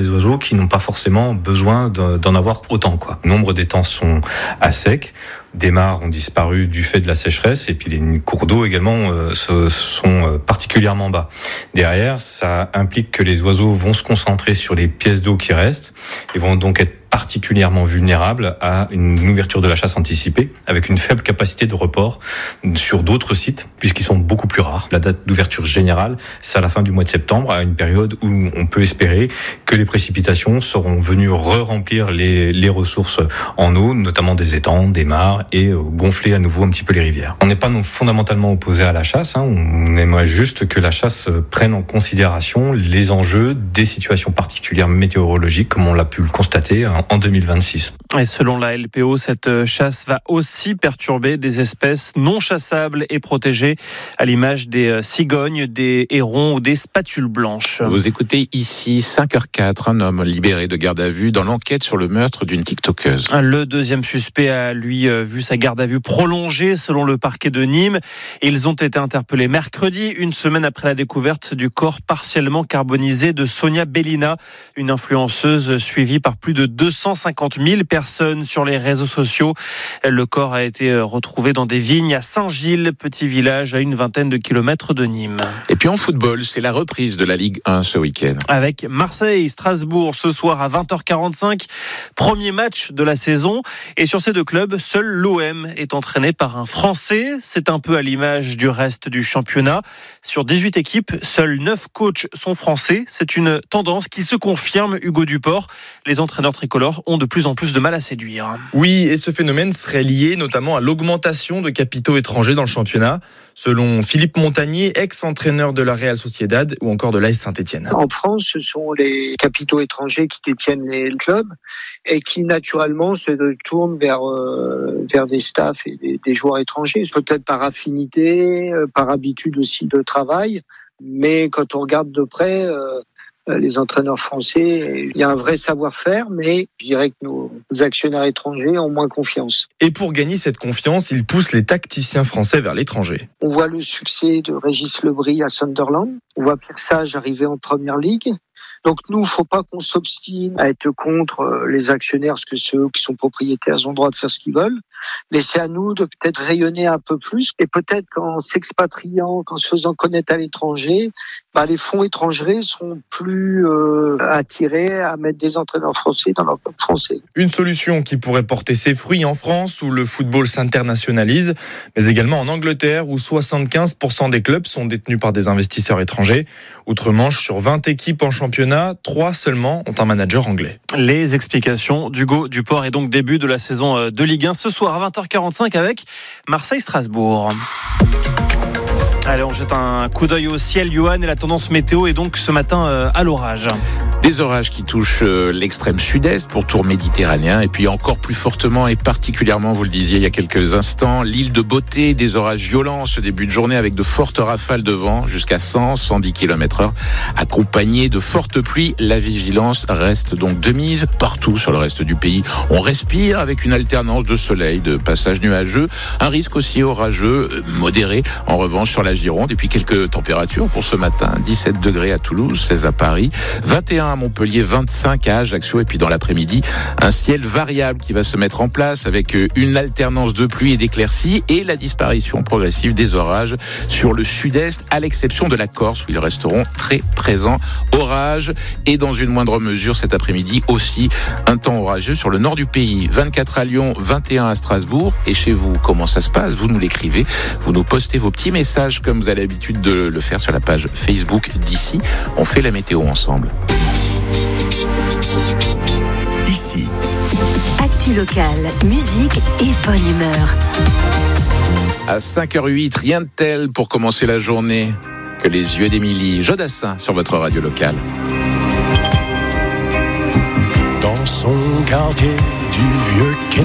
des oiseaux qui n'ont pas forcément besoin d'en avoir autant, quoi. Nombre d'étangs sont à sec. Des mares ont disparu du fait de la sécheresse et puis les cours d'eau également sont particulièrement bas. Derrière, ça implique que les oiseaux vont se concentrer sur les pièces d'eau qui restent et vont donc être particulièrement vulnérables à une ouverture de la chasse anticipée avec une faible capacité de report sur d'autres sites puisqu'ils sont beaucoup plus rares. La date d'ouverture générale, c'est à la fin du mois de septembre, à une période où on peut espérer que les précipitations seront venues re-remplir les ressources en eau, notamment des étangs, des mares et gonfler à nouveau un petit peu les rivières. On n'est pas fondamentalement opposé à la chasse, on aimerait juste que la chasse prenne en considération les enjeux des situations particulières météorologiques comme on l'a pu le constater en 2026. Et selon la LPO, cette chasse va aussi perturber des espèces non chassables et protégées, à l'image des cigognes, des hérons ou des spatules blanches. Vous écoutez ici 5h04, un homme libéré de garde à vue dans l'enquête sur le meurtre d'une TikTokeuse. Le deuxième suspect a lui vu sa garde à vue prolongée selon le parquet de Nîmes. Ils ont été interpellés mercredi, une semaine après la découverte du corps partiellement carbonisé de Sonia Bellina, une influenceuse suivie par plus de 250 000 personnes sur les réseaux sociaux. Le corps a été retrouvé dans des vignes à Saint-Gilles, petit village à une vingtaine de kilomètres de Nîmes. Et puis en football, c'est la reprise de la Ligue 1 ce week-end. Avec Marseille-Strasbourg ce soir à 20h45, premier match de la saison. Et sur ces deux clubs, seul l'OM est entraîné par un Français. C'est un peu à l'image du reste du championnat. Sur 18 équipes, seuls 9 coachs sont français. C'est une tendance qui se confirme, Hugo Duport. Les entraîneurs tricolores ont de plus en plus de mal à séduire. Oui, et ce phénomène serait lié notamment à l'augmentation de capitaux étrangers dans le championnat, selon Philippe Montagnier, ex-entraîneur de la Real Sociedad ou encore de l'AS Saint-Etienne. En France, ce sont les capitaux étrangers qui détiennent les clubs et qui naturellement se tournent vers des staffs et des joueurs étrangers, peut-être par affinité, par habitude aussi de travail, mais quand on regarde de près, les entraîneurs français, il y a un vrai savoir-faire, mais je dirais que nos actionnaires étrangers ont moins confiance. Et pour gagner cette confiance, ils poussent les tacticiens français vers l'étranger. On voit le succès de Régis Lebris à Sunderland, on voit Pierre Sage arriver en Première Ligue. Donc nous, il ne faut pas qu'on s'obstine à être contre les actionnaires, parce que ceux qui sont propriétaires ont le droit de faire ce qu'ils veulent. Mais c'est à nous de peut-être rayonner un peu plus, et peut-être qu'en s'expatriant, qu'en se faisant connaître à l'étranger, les fonds étrangers seront plus attirés à mettre des entraîneurs français dans leur club français. Une solution qui pourrait porter ses fruits en France, où le football s'internationalise, mais également en Angleterre, où 75% des clubs sont détenus par des investisseurs étrangers. Outre-Manche, sur 20 équipes en championnat, 3 seulement ont un manager anglais. Les explications d'Hugo Duport et donc début de la saison de Ligue 1 ce soir à 20h45 avec Marseille-Strasbourg. Allez, on jette un coup d'œil au ciel, Johan, et la tendance météo est donc ce matin à l'orage. Des orages qui touchent l'extrême sud-est, pourtour méditerranéen, et puis encore plus fortement et particulièrement, vous le disiez il y a quelques instants, l'île de Beauté, des orages violents ce début de journée avec de fortes rafales de vent jusqu'à 100-110 km/h, accompagnées de fortes pluies. La vigilance reste donc de mise partout sur le reste du pays. On respire avec une alternance de soleil, de passages nuageux, un risque aussi orageux modéré en revanche sur la Gironde, et puis quelques températures pour ce matin, 17 degrés à Toulouse, 16 à Paris, 21 à Montpellier, 25 à Ajaccio, et puis dans l'après-midi, un ciel variable qui va se mettre en place avec une alternance de pluie et d'éclaircies et la disparition progressive des orages sur le sud-est, à l'exception de la Corse où ils resteront très présents. Orages et dans une moindre mesure cet après-midi aussi un temps orageux sur le nord du pays, 24 à Lyon, 21 à Strasbourg. Et chez vous, comment ça se passe? Vous nous l'écrivez, vous nous postez vos petits messages comme vous avez l'habitude de le faire sur la page Facebook d'ici. On fait la météo ensemble. Ici. Actu locale, musique et bonne humeur. À 5h08, rien de tel pour commencer la journée que les yeux d'Émilie Jodassin sur votre radio locale. Dans son quartier du vieux